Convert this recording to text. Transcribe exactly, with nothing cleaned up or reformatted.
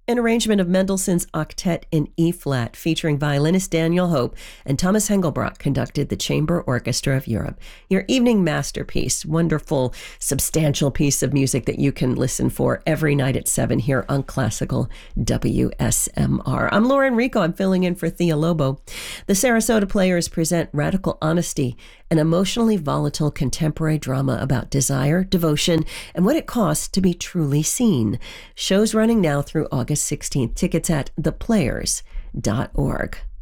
An arrangement of Mendelssohn's Octet in E-flat featuring violinist Daniel Hope and Thomas Hengelbrock conducted the Chamber Orchestra of Europe. Your evening masterpiece, wonderful, substantial piece of music that you can listen for every night at seven here on Classical W S M R. I'm Lauren Rico. I'm filling in for Thea Lobo. The Sarasota Players present Radical Honesty, an emotionally volatile contemporary drama about desire, devotion, and what it costs to be truly seen. Show's running now through August sixteenth. Tickets at the players dot org.